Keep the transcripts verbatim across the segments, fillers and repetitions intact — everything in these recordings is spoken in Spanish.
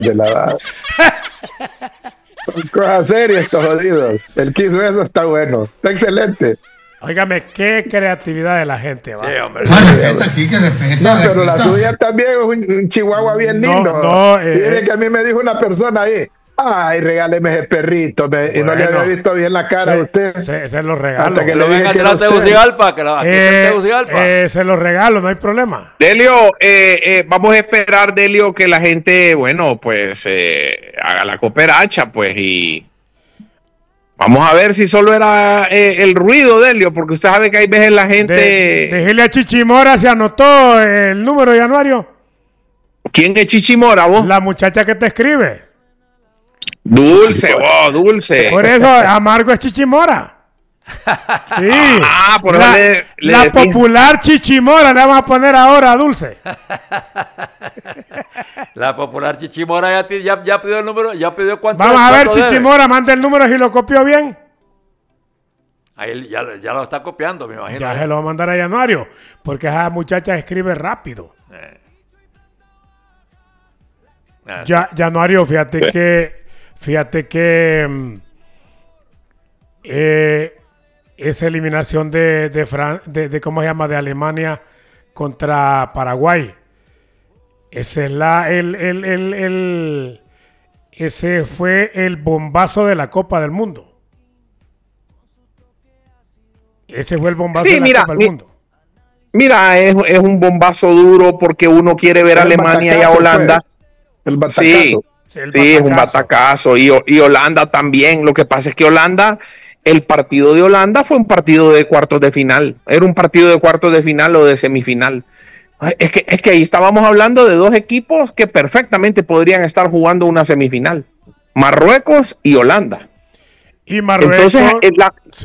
de la edad. Son cosas serias estos jodidos. El que hizo eso está bueno. Está excelente. Óigame, qué creatividad de la gente, va. Sí, hombre. Ah, respeta, aquí que respeta. No, pero la respeta. suya también es un, un chihuahua bien No, lindo. no, eh, Fíjate eh. que a mí me dijo una persona ahí, ay, regáleme ese perrito. Me- y no le Bueno, había visto bien la cara se, a usted. Se, se lo regalo. Hasta que Que le lo dije vengan que de era la usted. Tegucigalpa, que la aquí Eh, en Tegucigalpa. eh, se lo regalo, no hay problema. Delio, eh, eh, vamos a esperar, Delio, que la gente, bueno, pues eh, haga la cooperacha, pues, y vamos a ver si solo era eh, el ruido, Delio, porque usted sabe que hay veces la gente... De, déjele a Chichimora, se anotó el número, Januario. ¿Quién es Chichimora, vos? La muchacha que te escribe. Dulce, vos, dulce. Por eso, Amargo es Chichimora. Sí. Ah, por eso la, le- le la define. popular Chichimora le vamos a poner ahora a Dulce. La popular Chichimora ya, ti- ya, ya pidió el número, ya pidió cuánto. Vamos a ver, cuánto debe. Chichimora, mande el número si lo copió bien. Ahí ya, ya lo está copiando, me imagino. Ya se lo va a mandar a Januario, porque esa muchacha escribe rápido. Ah, Ya, Januario, fíjate que, fíjate que mm, eh, esa eliminación de, de, Fran- de, de, ¿cómo se llama? De Alemania contra Paraguay. Ese es la, el, el, el, el- ese fue el bombazo de la Copa del Mundo. Ese fue el bombazo Sí, de la mira, Copa del mi- Mundo. Mira, es, es un bombazo duro porque uno quiere ver a El Alemania y a batacazo, Holanda. El batacazo. Sí, Sí, el sí, es un batacazo. batacazo. Y, y Holanda también. Lo que pasa es que Holanda, el partido de Holanda fue un partido de cuartos de final. Era un partido de cuartos de final o de semifinal. Ay, Es que, es que ahí estábamos hablando de dos equipos que perfectamente podrían estar jugando una semifinal. Marruecos y Holanda. Y Marruecos. Entonces, eh, la- sí.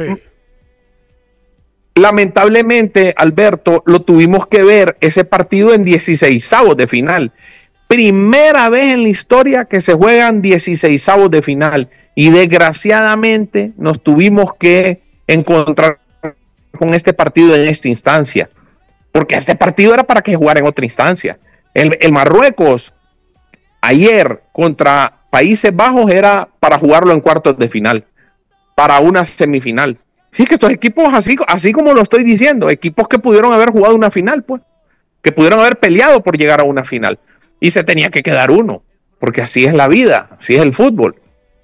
lamentablemente, Alberto, lo tuvimos que ver ese partido en dieciseisavos de final. Primera vez en la historia que se juegan dieciseisavos de final. Y desgraciadamente nos tuvimos que encontrar con este partido en esta instancia. Porque este partido era para que jugara en otra instancia. El, el Marruecos ayer contra Países Bajos era para jugarlo en cuartos de final, para una semifinal. Sí, que estos equipos, así, así como lo estoy diciendo, equipos que pudieron haber jugado una final, pues, que pudieron haber peleado por llegar a una final. Y se tenía que quedar uno, porque así es la vida, así es el fútbol.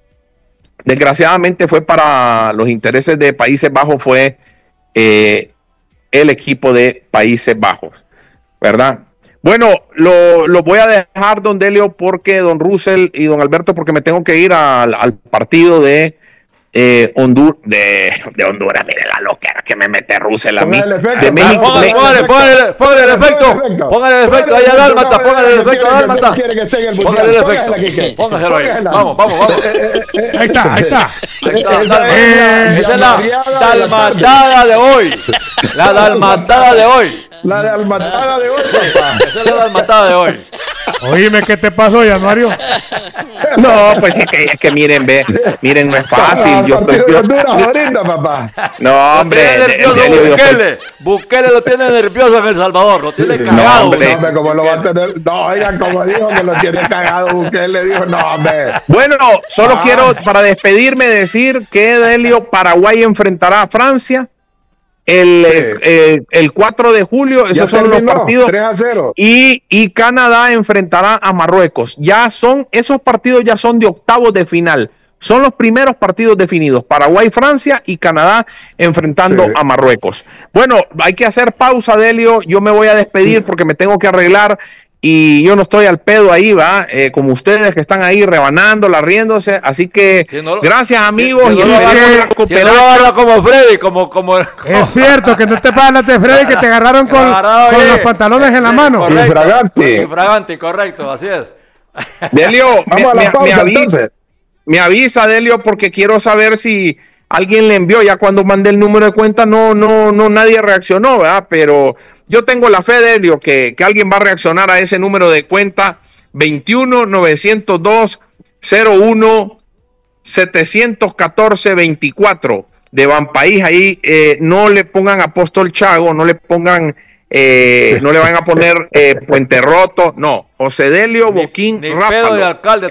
Desgraciadamente fue para los intereses de Países Bajos, fue eh, el equipo de Países Bajos, ¿verdad? Bueno, lo, lo voy a dejar, don Delio, porque don Russell y don Alberto, porque me tengo que ir al, al partido de eh, Honduras, de, de Honduras. Mire la loquera que me mete Russell a mí. Póngale efecto, De Ah, México. póngale, póngale, póngale, póngale el efecto. Póngale el efecto ahí al Dálmata, póngale el efecto al Dálmata. Póngale el efecto. Póngaselo ahí. Vamos, vamos, vamos. Ahí está, ahí está. Ahí está, Esa Dalma. es Esa es la la llamariada de la dalmatada de hoy. La dalmatada de hoy. La de almatada de hoy, papá. Esa es la dalmatada de hoy. Oíme, ¿qué te pasó, Januario? No, pues es que, es que miren, ve, miren, no es fácil. Yo estoy, Partido de yo- Honduras ahorita, papá. no, hombre, Lo tiene nervioso Delio, yo estoy- Bukele. Bukele lo tiene nervioso en El Salvador. Lo tiene No, cagado. hombre. No, hombre, como lo va a tener. No, oigan, como dijo que lo tiene cagado, Bukele le dijo, no, hombre. Bueno, solo Ah. quiero para despedirme decir que Delio, Paraguay enfrentará a Francia el, Sí. eh, eh, el cuatro de julio. Esos Ya son los terminó, partidos. tres a cero. Y, y Canadá enfrentará a Marruecos. Ya son, esos partidos ya son de octavos de final. Son los primeros partidos definidos. Paraguay, Francia y Canadá enfrentando Sí. a Marruecos. Bueno, hay que hacer pausa, Delio. Yo me voy a despedir porque me tengo que arreglar. Y yo no estoy al pedo ahí, ¿va? Eh, como ustedes que están ahí rebanándola, riéndose. Así que Si no lo- gracias, si- amigos. si y no lo esperemos agarra- la Si no cooperacha. lo agarra como Freddy, como, como, Es cierto que no te pagas de Freddy, que te agarraron con, Agarrado, con oye. los pantalones en la Sí, mano. correcto. Infragante. Infragante, correcto, así es. Delio, me, Vamos a la me- me pausa, avisa, entonces. me avisa, Delio, porque quiero saber si alguien le envió. Ya cuando mandé el número de cuenta, no, no, no, nadie reaccionó, ¿verdad? Pero yo tengo la fe, Delio, que, que alguien va a reaccionar a ese número de cuenta veintiuno, novecientos dos, cero uno, setecientos catorce, veinticuatro de Banpaís. Ahí eh, no le pongan Apóstol Chago, no le pongan, eh, no le van a poner eh, Puente Roto, no. José Delio Ni- Boquín ni pedo Rápalo. de alcalde